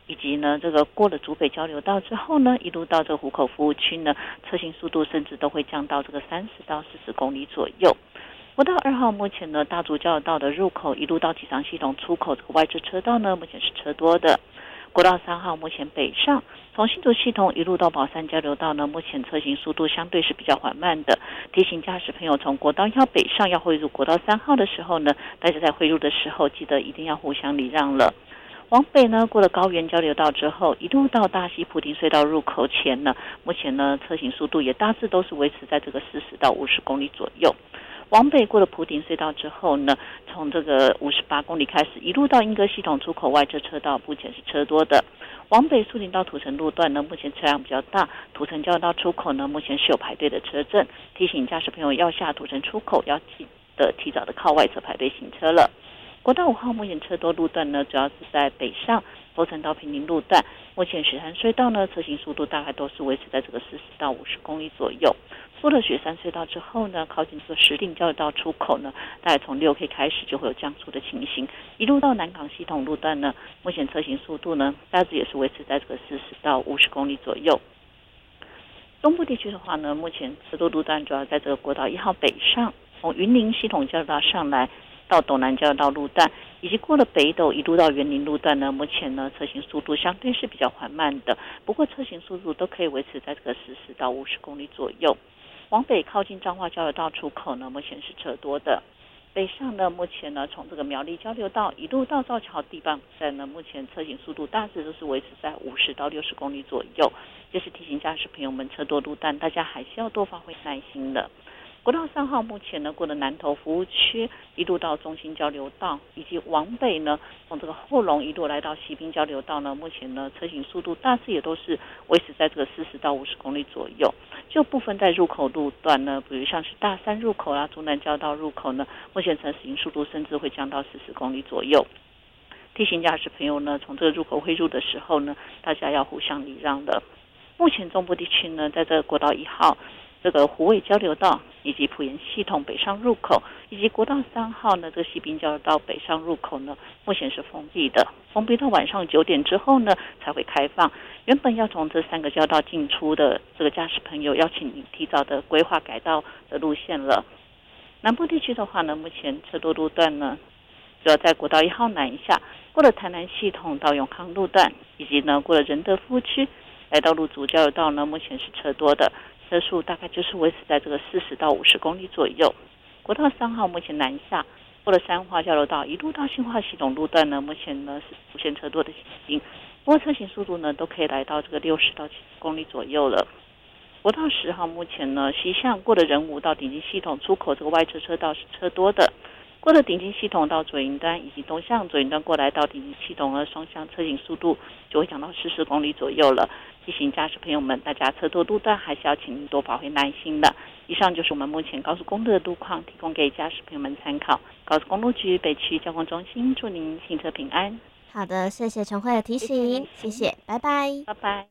以及呢这个过了竹北交流道之后呢，一路到这个湖口服务区呢，车行速度甚至都会降到这个30到40公里左右。国道2号目前呢，大竹交流道的入口一路到机场系统出口这个外侧车道呢，目前是车多的。国道3号目前北上，从新竹系统一路到宝山交流道呢，目前车行速度相对是比较缓慢的。提醒驾驶朋友，从国道1号北上要汇入国道3号的时候呢，大家在汇入的时候记得一定要互相礼让了。往北呢，过了高原交流道之后，一路到大溪普丁隧道入口前呢，目前呢车行速度也大致都是维持在这个40到50公里左右。往北过了普顶隧道之后呢，从这个58公里开始，一路到莺歌系统出口外侧车道，目前是车多的。往北树林到土城路段呢，目前车辆比较大，土城交流道出口呢，目前是有排队的车阵，提醒驾驶朋友要下土城出口，要记得提早的靠外侧排队行车了。国道5号目前车多路段呢，主要是在北上佛城到平林路段，目前雪山隧道呢，车行速度大概都是维持在这个40到50公里左右。过了雪山隧道之后呢，靠近这个石碇交流道出口呢，大概从6K 开始就会有降速的情形。一路到南港系统路段呢，目前车行速度呢，大致也是维持在这个40到50公里左右。东部地区的话呢，目前车多路段主要在这个国道1号北上，从云林系统交流道上来到斗南交流道路段，以及过了北斗一路到园林路段呢，目前呢车行速度相对是比较缓慢的，不过车行速度都可以维持在这个40到50公里左右。往北靠近彰化交流道出口呢，目前是车多的。北上呢，目前呢从这个苗栗交流道一路到造桥地磅站呢，目前车行速度大致都是维持在50到60公里左右。就是提醒驾驶朋友们，车多路段大家还是要多发挥耐心的。国道3号目前呢过了南投服务区，一路到中心交流道，以及往北呢从这个后龙一路来到西滨交流道呢，目前呢车行速度大致也都是维持在这个40到50公里左右。就部分在入口路段呢，比如像是大山入口啦、竹南交流道入口呢，目前车行速度甚至会降到40公里左右。提醒驾驶朋友呢，从这个入口汇入的时候呢，大家要互相礼让的。目前中部地区呢，在这个国道1号这个虎尾交流道以及埔盐系统北上入口，以及国道3号呢这个西滨交流道北上入口呢，目前是封闭的，封闭到晚上9点之后呢才会开放。原本要从这3个交流道进出的这个驾驶朋友，要请你提早的规划改道的路线了。南部地区的话呢，目前车多路段呢，主要在国道1号南下，过了台南系统到永康路段，以及呢过了仁德服务区来到路竹交流道呢，目前是车多的。车速大概就是维持在这个40到50公里左右。国道3号目前南下，过了三化交流道一路到新化系统路段呢，目前呢是出现车多的情形，不过车行速度呢都可以来到这个60到70公里左右了。国道10号目前呢西向过了仁武到顶金系统出口这个外侧车道是车多的，过了顶金系统到左营端以及东向左营端过来到顶金系统呢，双向车行速度就会降到40公里左右了。提醒驾驶朋友们，大家车多路段还是要请您多发挥耐心的。以上就是我们目前高速公路的路况，提供给驾驶朋友们参考。高速公路局北区交通中心祝您行车平安。 好的，谢谢陈慧的提醒，谢谢，拜拜， 拜拜。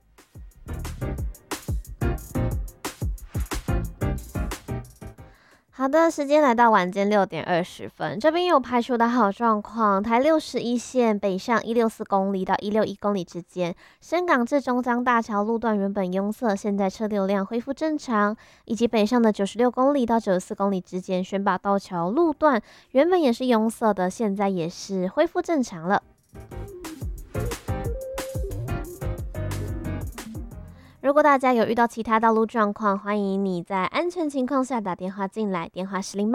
好的，时间来到晚间6点20分，这边有排除的好状况。台61线北上164公里到161公里之间，深港至中江大桥路段原本拥塞，现在车流量恢复正常，以及北上的96公里到94公里之间，选拔道桥路段原本也是拥塞的，现在也是恢复正常了。如果大家有遇到其他道路状况，欢迎你在安全情况下打电话进来，电话是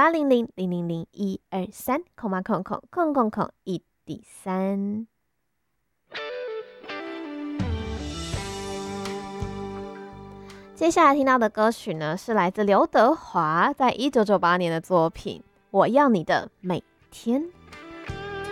0800000123，123。接下来听到的歌曲呢，是来自刘德华在1998年的作品《我要你的每天》。